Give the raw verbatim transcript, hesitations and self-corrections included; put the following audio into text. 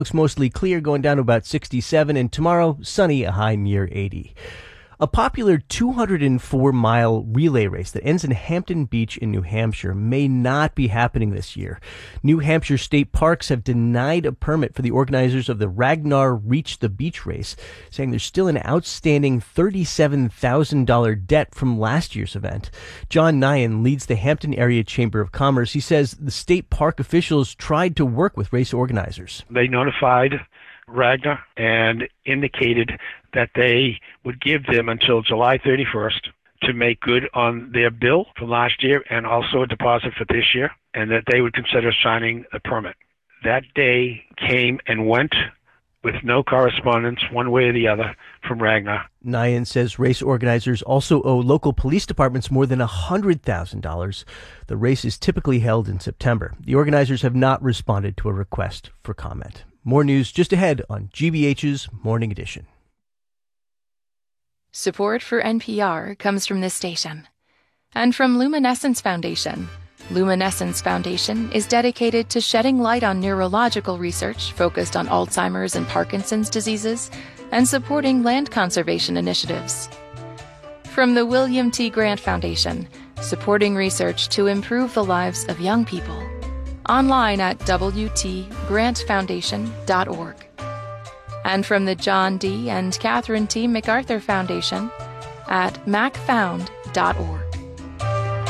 Looks mostly clear, going down to about sixty-seven, and tomorrow, sunny, a high near eighty. A popular two hundred four mile relay race that ends in Hampton Beach in New Hampshire may not be happening this year. New Hampshire state parks have denied a permit for the organizers of the Ragnar Reach the Beach race, saying there's still an outstanding thirty-seven thousand dollars debt from last year's event. John Nyan leads the Hampton Area Chamber of Commerce. He says the state park officials tried to work with race organizers. They notified Ragnar and indicated that they would give them until July thirty-first to make good on their bill from last year and also a deposit for this year, and that they would consider signing the permit. That day came and went with no correspondence one way or the other from Ragnar. Nyan says race organizers also owe local police departments more than one hundred thousand dollars. The race is typically held in September. The organizers have not responded to a request for comment. More news just ahead on G B H's Morning Edition. Support for N P R comes from this station and from Luminescence Foundation. Luminescence Foundation is dedicated to shedding light on neurological research focused on Alzheimer's and Parkinson's diseases and supporting land conservation initiatives. From the William T. Grant Foundation, supporting research to improve the lives of young people. Online at w t grant foundation dot org. And from the John D. and Catherine T. MacArthur Foundation at mac found dot org.